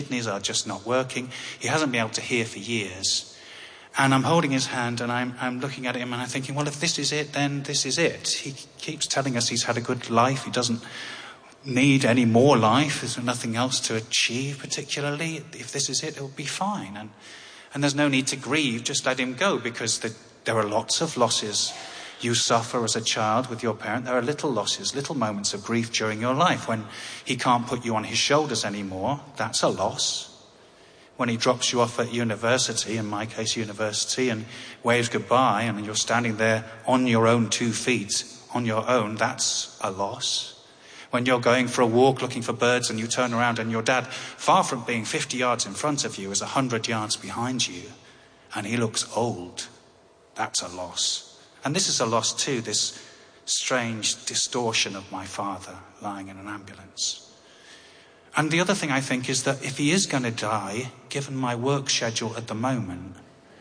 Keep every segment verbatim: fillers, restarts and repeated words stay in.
kidneys are just not working. He hasn't been able to hear for years. And I'm holding his hand and I'm, I'm looking at him and I'm thinking, well, if this is it, then this is it. He keeps telling us he's had a good life. He doesn't need any more life. There's nothing else to achieve particularly. If this is it, it'll be fine. And, and there's no need to grieve. Just let him go, because the, there are lots of losses you suffer as a child with your parent. There are little losses, little moments of grief during your life. When he can't put you on his shoulders anymore, that's a loss. When he drops you off at university, in my case university, and waves goodbye, and you're standing there on your own two feet, on your own, that's a loss. When you're going for a walk looking for birds and you turn around and your dad, far from being fifty yards in front of you, is one hundred yards behind you, and he looks old, that's a loss. And this is a loss too, this strange distortion of my father lying in an ambulance. And the other thing I think is that if he is going to die, given my work schedule at the moment,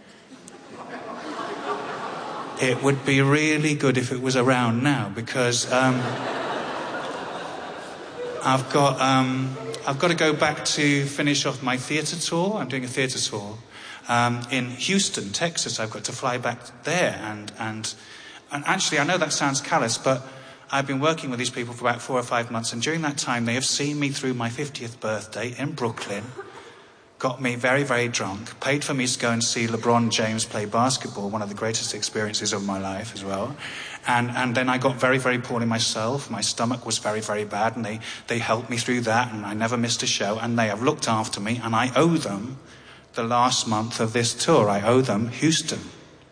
it would be really good if it was around now, because um, I've got um, I've got to go back to finish off my theatre tour. I'm doing a theatre tour um, in Houston, Texas. I've got to fly back there, and and and actually, I know that sounds callous, but I've been working with these people for about four or five months, and during that time they have seen me through my fiftieth birthday in Brooklyn, got me very, very drunk, paid for me to go and see LeBron James play basketball, one of the greatest experiences of my life as well. And and then I got very, very poorly myself. My stomach was very, very bad, and they, they helped me through that, and I never missed a show, and they have looked after me, and I owe them the last month of this tour. I owe them Houston.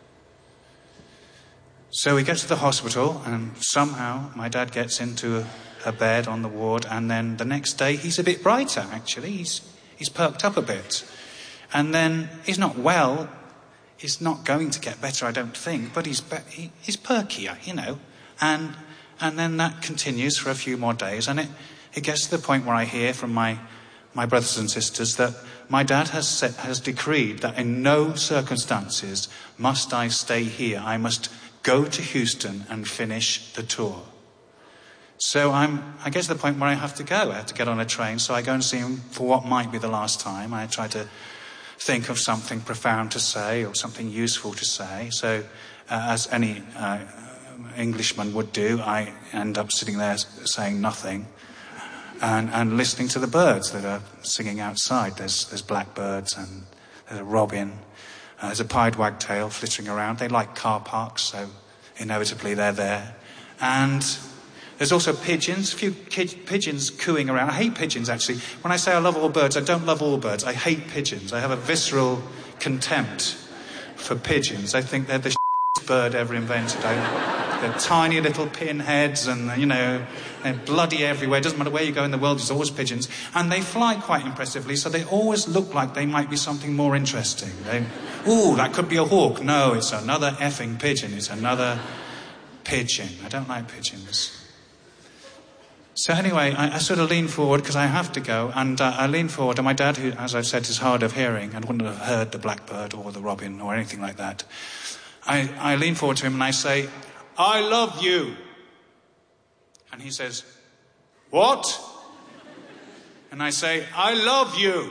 So we get to the hospital, and somehow my dad gets into a, a bed on the ward, and then the next day he's a bit brighter, actually. He's he's perked up a bit. And then he's not well. He's not going to get better, I don't think, but he's be- he, he's perkier, you know. And and then that continues for a few more days, and it, it gets to the point where I hear from my, my brothers and sisters that my dad has set, has decreed that in no circumstances must I stay here. I must go to Houston and finish the tour. So I'm, I get to the point where I have to go. I have to get on a train. So I go and see him for what might be the last time. I try to think of something profound to say or something useful to say. So uh, as any uh, Englishman would do, I end up sitting there saying nothing and, and listening to the birds that are singing outside. There's, there's blackbirds and there's a robin. Uh, there's a pied wagtail flitting around. They like car parks, so inevitably they're there. And there's also pigeons, a few kid, pigeons cooing around. I hate pigeons, actually. When I say I love all birds, I don't love all birds. I hate pigeons. I have a visceral contempt for pigeons. I think they're the shittiest bird ever invented. I, they're tiny little pinheads and, you know, they're bloody everywhere. It doesn't matter where you go in the world, there's always pigeons. And they fly quite impressively, so they always look like they might be something more interesting. They, ooh, that could be a hawk. No, it's another effing pigeon. It's another pigeon. I don't like pigeons. So anyway, I, I sort of lean forward because I have to go, and uh, I lean forward, and my dad, who, as I've said, is hard of hearing and wouldn't have heard the blackbird or the robin or anything like that. I, I lean forward to him and I say, "I love you." And he says, "What?" And I say, "I love you."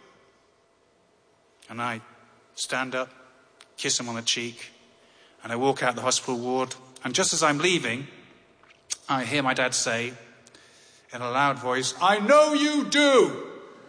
And I stand up, kiss him on the cheek, and I walk out the hospital ward. And just as I'm leaving, I hear my dad say, in a loud voice, "I know you do."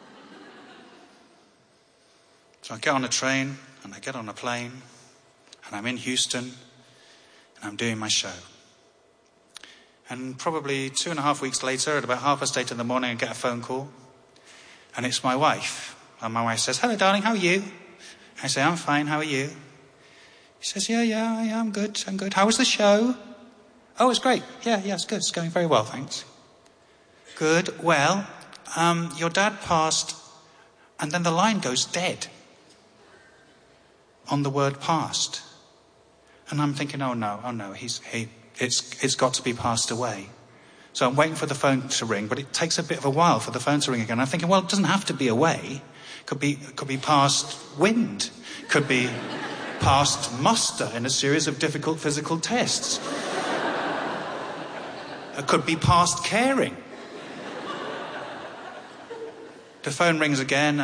So I get on a train and I get on a plane and I'm in Houston and I'm doing my show. And probably two and a half weeks later, at about half past eight in the morning, I get a phone call, and it's my wife. And my wife says, "Hello, darling, how are you?" I say, "I'm fine, how are you?" She says, "Yeah, yeah, yeah, I'm good, I'm good. How was the show?" "Oh, it's great. Yeah, yeah, it's good. It's going very well, thanks." "Good. Well, um, your dad passed," and then the line goes dead on the word "passed." And I'm thinking, oh no, oh no, he's he it's it's got to be passed away. So I'm waiting for the phone to ring, but it takes a bit of a while for the phone to ring again. I'm thinking, well, it doesn't have to be away. It could be it could be past wind. It could be past muster in a series of difficult physical tests. It could be past caring. The phone rings again,